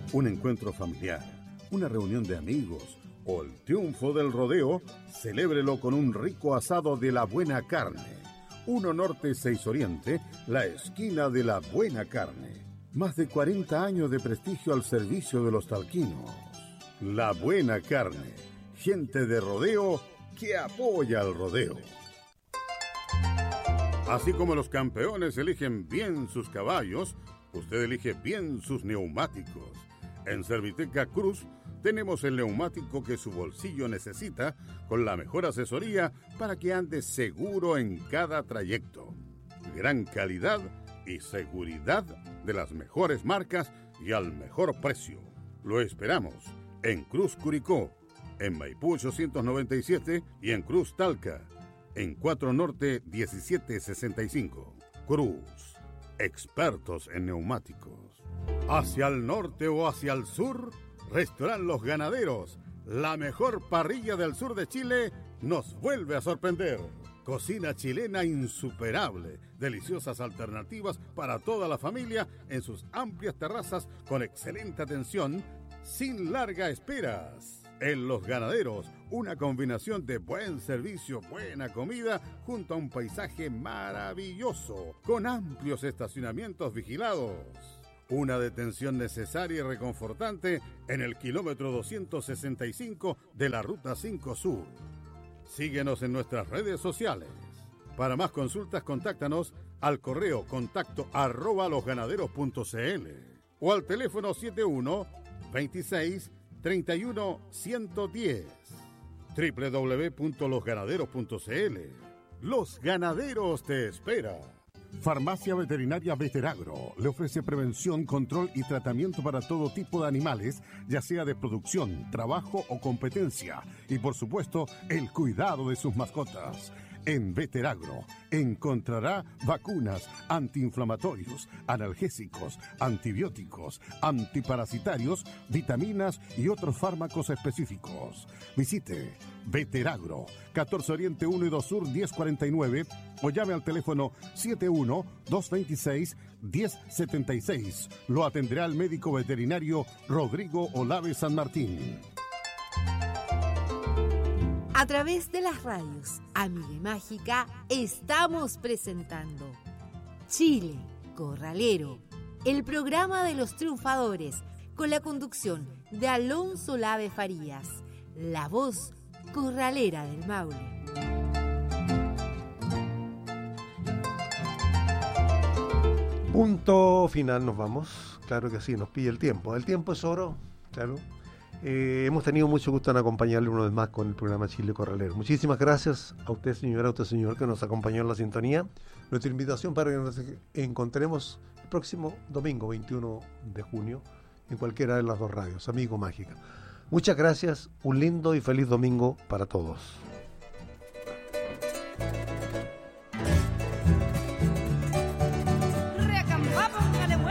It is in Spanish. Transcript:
un encuentro familiar, una reunión de amigos o el triunfo del rodeo, celébrelo con un rico asado de La Buena Carne. 1 Norte 6 Oriente, la esquina de La Buena Carne. Más de 40 años de prestigio al servicio de los talquinos. La Buena Carne, gente de rodeo que apoya al rodeo. Así como los campeones eligen bien sus caballos, usted elige bien sus neumáticos. En Serviteca Cruz tenemos el neumático que su bolsillo necesita, con la mejor asesoría para que ande seguro en cada trayecto. Gran calidad y seguridad de las mejores marcas y al mejor precio. Lo esperamos en Cruz Curicó, en Maipú 897 y en Cruz Talca, en 4 Norte 1765. Cruz, expertos en neumáticos. Hacia el norte o hacia el sur, Restaurant Los Ganaderos, la mejor parrilla del sur de Chile, nos vuelve a sorprender. Cocina chilena insuperable, deliciosas alternativas para toda la familia en sus amplias terrazas con excelente atención, sin largas esperas. En Los Ganaderos, una combinación de buen servicio, buena comida, junto a un paisaje maravilloso, con amplios estacionamientos vigilados. Una detención necesaria y reconfortante en el kilómetro 265 de la Ruta 5 Sur. Síguenos en nuestras redes sociales. Para más consultas, contáctanos al correo contacto@losganaderos.cl o al teléfono 71 26 31 110. www.losganaderos.cl. Los Ganaderos te espera. Farmacia Veterinaria Veteragro le ofrece prevención, control y tratamiento para todo tipo de animales, ya sea de producción, trabajo o competencia, y por supuesto el cuidado de sus mascotas. En Veteragro encontrará vacunas, antiinflamatorios, analgésicos, antibióticos, antiparasitarios, vitaminas y otros fármacos específicos. Visite Veteragro, 14 Oriente 1 y 2 Sur 1049 o llame al teléfono 71-226-1076. Lo atenderá el médico veterinario Rodrigo Olave San Martín. A través de las radios Amiga y Mágica estamos presentando Chile Corralero, el programa de los triunfadores, con la conducción de Alonso Lave Farías, la voz corralera del Maule. Punto final, nos vamos. Claro que sí, nos pilla el tiempo. El tiempo es oro, claro. Hemos tenido mucho gusto en acompañarle una vez más con el programa Chile Corralero. Muchísimas gracias a usted, señora, a usted, señor, que nos acompañó en la sintonía. Nuestra invitación para que nos encontremos el próximo domingo 21 de junio en cualquiera de las dos radios, Amigo Mágica. Muchas gracias, un lindo y feliz domingo para todos.